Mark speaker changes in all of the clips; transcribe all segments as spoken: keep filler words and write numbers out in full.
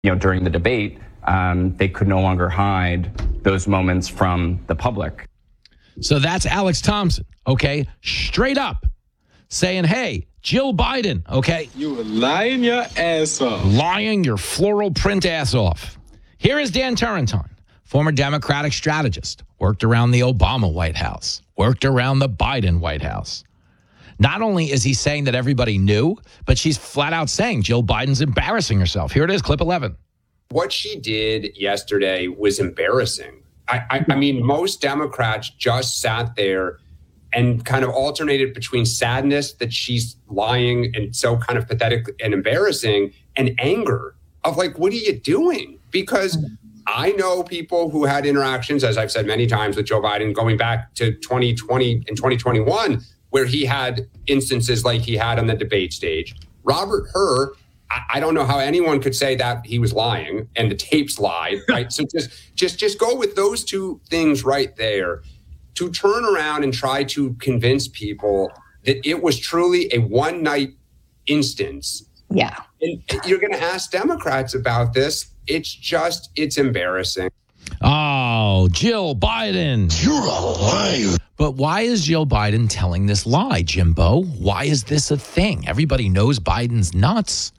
Speaker 1: you know, during the debate, um, they could no longer hide those moments from the public.
Speaker 2: So that's Alex Thompson, okay, straight up saying, hey, Jill Biden, okay?
Speaker 3: You were lying your ass off.
Speaker 2: Lying your floral print ass off. Here is Dan Turrentine, former Democratic strategist, worked around the Obama White House, worked around the Biden White House. Not only is he saying that everybody knew, but she's flat out saying Jill Biden's embarrassing herself. Here it is, clip eleven.
Speaker 4: What she did yesterday was embarrassing. I, I, I mean, most Democrats just sat there and kind of alternated between sadness that she's lying and so kind of pathetic and embarrassing and anger of like, what are you doing? Because I know people who had interactions, as I've said many times, with Joe Biden going back to twenty twenty and twenty twenty-one, where he had instances like he had on the debate stage. Robert Hur, I don't know how anyone could say that he was lying and the tapes lied, right? So just, just, just go with those two things right there to turn around and try to convince people that it was truly a one night instance.
Speaker 5: Yeah.
Speaker 4: And you're going to ask Democrats about this. It's just, it's embarrassing.
Speaker 2: Oh, Jill Biden.
Speaker 6: You're a liar.
Speaker 2: But why is Jill Biden telling this lie, Jimbo? Why is this a thing? Everybody knows Biden's nuts.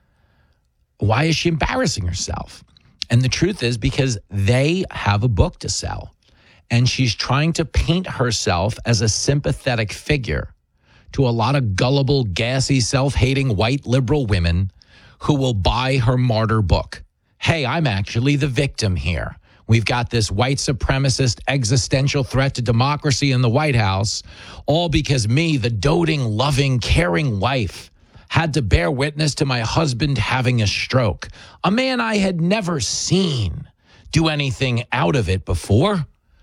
Speaker 2: Why is she embarrassing herself? And the truth is because they have a book to sell. And she's trying to paint herself as a sympathetic figure to a lot of gullible, gassy, self-hating white liberal women who will buy her martyr book. Hey, I'm actually the victim here. We've got this white supremacist existential threat to democracy in the White House, all because me, the doting, loving, caring wife, had to bear witness to my husband having a stroke, a man I had never seen do anything out of it before.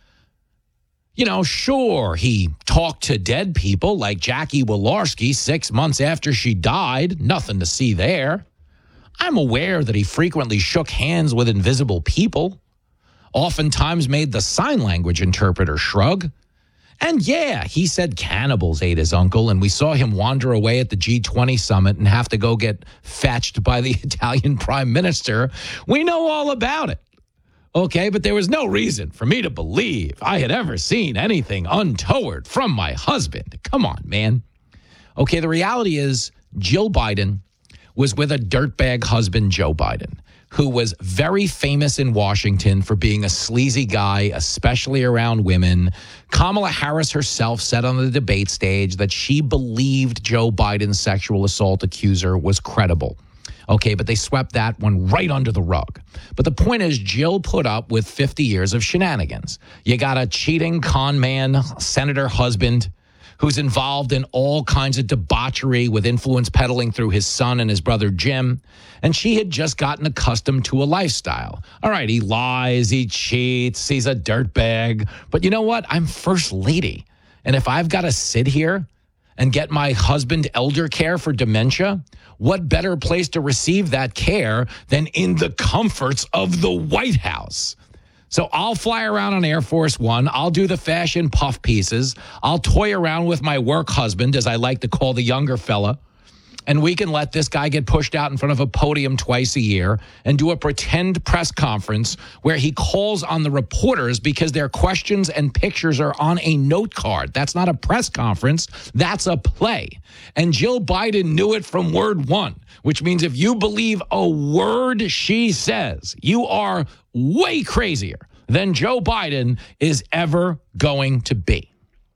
Speaker 2: You know, sure, he talked to dead people like Jackie Walorski six months after she died. Nothing to see there. I'm aware that he frequently shook hands with invisible people, oftentimes made the sign language interpreter shrug. And yeah, he said cannibals ate his uncle, and we saw him wander away at the G twenty summit and have to go get fetched by the Italian prime minister. We know all about it. Okay, but there was no reason for me to believe I had ever seen anything untoward from my husband. Come on, man. Okay, the reality is Jill Biden was with a dirtbag husband, Joe Biden, who was very famous in Washington for being a sleazy guy, especially around women. Kamala Harris herself said on the debate stage that she believed Joe Biden's sexual assault accuser was credible. Okay, but they swept that one right under the rug. But the point is, Jill put up with fifty years of shenanigans. You got a cheating con man, senator husband, who's involved in all kinds of debauchery with influence peddling through his son and his brother Jim. And she had just gotten accustomed to a lifestyle. All right, he lies, he cheats, he's a dirtbag. But you know what? I'm first lady. And if I've got to sit here and get my husband elder care for dementia, what better place to receive that care than in the comforts of the White House? So I'll fly around on Air Force One. I'll do the fashion puff pieces. I'll toy around with my work husband, as I like to call the younger fella. And we can let this guy get pushed out in front of a podium twice a year and do a pretend press conference where he calls on the reporters because their questions and pictures are on a note card. That's not a press conference. That's a play. And Jill Biden knew it from word one, which means if you believe a word she says, you are way crazier than Joe Biden is ever going to be.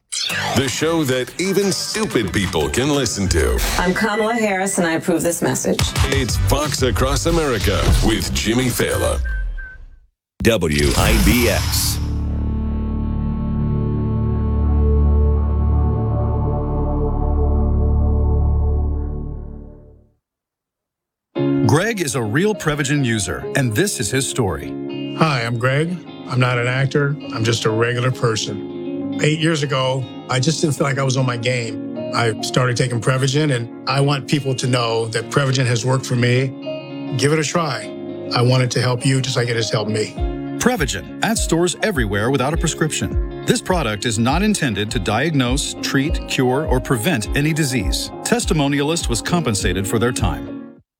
Speaker 6: The show that even stupid people can listen to.
Speaker 7: I'm Kamala Harris, and I approve this message.
Speaker 6: It's Fox Across America with Jimmy Fallon.
Speaker 8: W I B X.
Speaker 9: Greg is a real Prevagen user, and this is his story.
Speaker 10: Hi, I'm Greg. I'm not an actor. I'm just a regular person. Eight years ago, I just didn't feel like I was on my game. I started taking Prevagen, and I want people to know that Prevagen has worked for me. Give it a try. I want it to help you just like it has helped me.
Speaker 9: Prevagen, at stores everywhere without a prescription. This product is not intended to diagnose, treat, cure, or prevent any disease. Testimonialist was compensated for their time.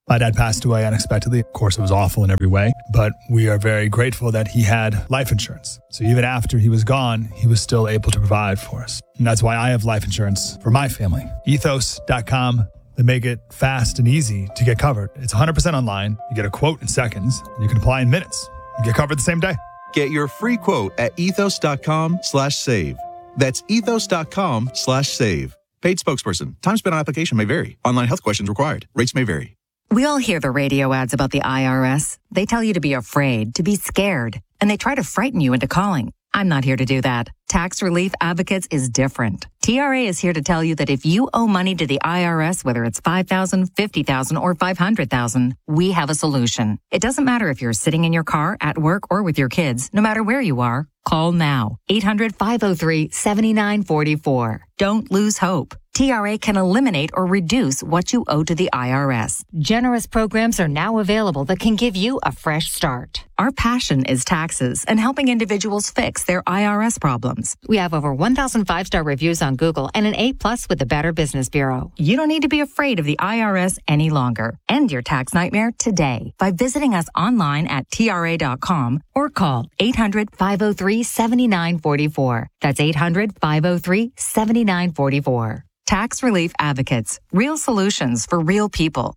Speaker 5: My dad passed away unexpectedly. Of course, it was awful in every way, but we are very grateful that he had life insurance. So even after he was gone, he was still able to provide for us. And that's why I have life insurance for my family. ethos dot com. They make it fast and easy to get covered. It's one hundred percent online. You get a quote in seconds, and you can apply in minutes. You get covered the same day.
Speaker 11: Get your free quote at ethos dot com slash save. That's ethos dot com slash save. Paid spokesperson. Time spent on application may vary. Online health questions required. Rates may vary.
Speaker 12: We all hear the radio ads about the I R S. They tell you to be afraid, to be scared, and they try to frighten you into calling. I'm not here to do that. Tax Relief Advocates is different. T R A is here to tell you that if you owe money to the I R S, whether it's five thousand dollars, fifty thousand dollars, or five hundred thousand dollars, we have a solution. It doesn't matter if you're sitting in your car, at work, or with your kids. No matter where you are, call now. eight hundred, five oh three, seven nine four four. Don't lose hope. T R A can eliminate or reduce what you owe to the I R S. Generous programs are now available that can give you a fresh start. Our passion is taxes and helping individuals fix their I R S problems. We have over one thousand five-star reviews on Google and an A plus with the Better Business Bureau. You don't need to be afraid of the I R S any longer. End your tax nightmare today by visiting us online at T R A dot com or call eight hundred, five oh three, seven nine four four. That's eight hundred, five oh three, seven nine four four. Tax Relief Advocates. Real solutions for real people.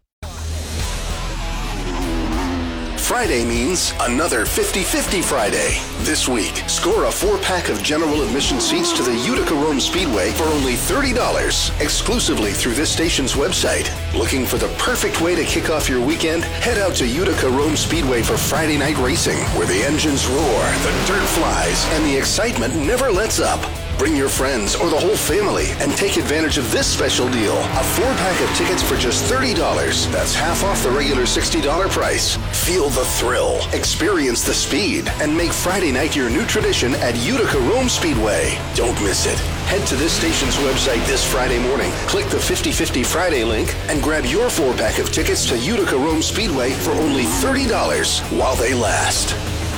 Speaker 13: Friday means another fifty-fifty Friday. This week, score a four-pack of general admission seats to the Utica Rome Speedway for only thirty dollars, exclusively through this station's website. Looking for the perfect way to kick off your weekend? Head out to Utica Rome Speedway for Friday night racing, where the engines roar, the dirt flies, and the excitement never lets up. Bring your friends or the whole family and take advantage of this special deal. A four-pack of tickets for just thirty dollars. That's half off the regular sixty dollars price. Feel the thrill, experience the speed, and make Friday night your new tradition at Utica Rome Speedway. Don't miss it. Head to this station's website this Friday morning, click the fifty-fifty Friday link, and grab your four-pack of tickets to Utica Rome Speedway for only thirty dollars while they last.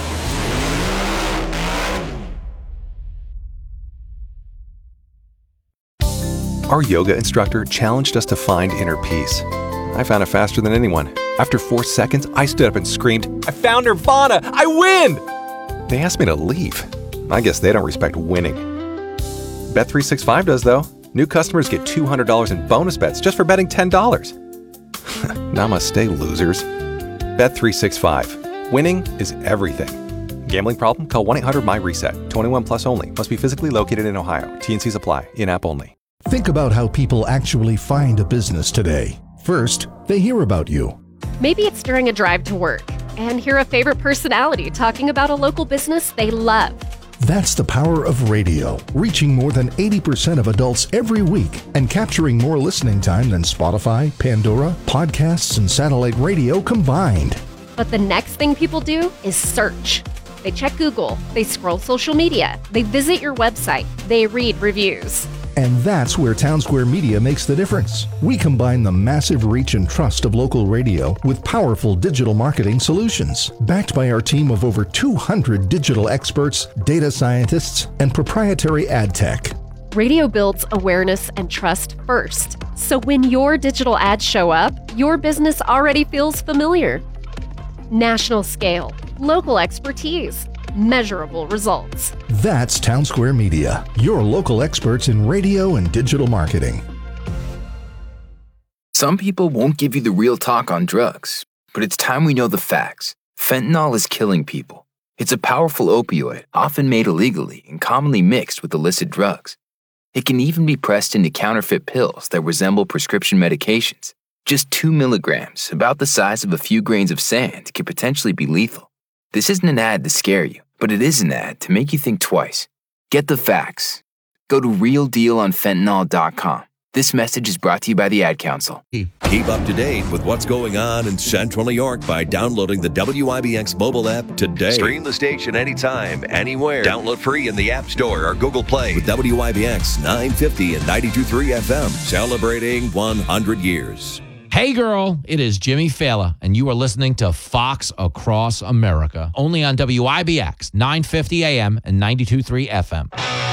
Speaker 14: Our yoga instructor challenged us to find inner peace. I found it faster than anyone. After four seconds, I stood up and screamed, "I found Nirvana! I win!" They asked me to leave. I guess they don't respect winning. Bet three sixty-five does, though. New customers get two hundred dollars in bonus bets just for betting ten dollars. Namaste, losers. Bet three sixty-five. Winning is everything. Gambling problem? Call one eight hundred my reset. twenty-one plus only. Must be physically located in Ohio. T and Cs apply. In-app only.
Speaker 15: Think about how people actually find a business today. First, they hear about you.
Speaker 16: Maybe it's during a drive to work and hear a favorite personality talking about a local business they love.
Speaker 15: That's the power of radio, reaching more than eighty percent of adults every week and capturing more listening time than Spotify, Pandora, podcasts, and satellite radio combined.
Speaker 16: But the next thing people do is search. They check Google, they scroll social media, they visit your website, they read reviews.
Speaker 15: And that's where Townsquare Media makes the difference. We combine the massive reach and trust of local radio with powerful digital marketing solutions, backed by our team of over two hundred digital experts, data scientists, and proprietary ad tech.
Speaker 16: Radio builds awareness and trust first. So when your digital ads show up, your business already feels familiar. National scale, local expertise, measurable results.
Speaker 15: That's Townsquare Media, your local experts in radio and digital marketing.
Speaker 17: Some people won't give you the real talk on drugs, but it's time we know the facts. Fentanyl is killing people. It's a powerful opioid, often made illegally and commonly mixed with illicit drugs. It can even be pressed into counterfeit pills that resemble prescription medications. Just two milligrams, about the size of a few grains of sand, can potentially be lethal. This isn't an ad to scare you, but it is an ad to make you think twice. Get the facts. Go to real deal on fentanyl dot com. This message is brought to you by the Ad Council.
Speaker 8: Keep up to date with what's going on in Central New York by downloading the W I B X mobile app today. Stream the station anytime, anywhere. Download free in the App Store or Google Play with W I B X nine fifty and ninety-two point three F M, celebrating one hundred years.
Speaker 2: Hey girl, it is Jimmy Fallon, and you are listening to Fox Across America, only on W I B X, nine fifty A M and ninety-two point three F M.